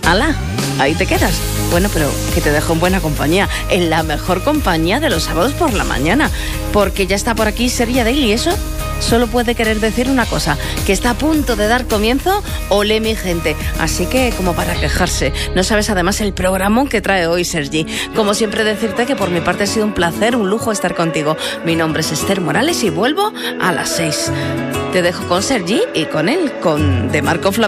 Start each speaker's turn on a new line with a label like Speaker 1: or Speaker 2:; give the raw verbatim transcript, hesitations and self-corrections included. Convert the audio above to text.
Speaker 1: ¡Hala! Ahí te quedas. Bueno, pero que te dejo en buena compañía, en la mejor compañía de los sábados por la mañana, porque ya está por aquí Sergi Daily, y eso solo puede querer decir una cosa, que está a punto de dar comienzo Olé mi gente, así que como para quejarse. No sabes además el programón que trae hoy Sergi. Como siempre decirte que por mi parte ha sido un placer, un lujo estar contigo. Mi nombre es Esther Morales y vuelvo a las seis. Te dejo con Sergi y con él, con De Marco Flamenco.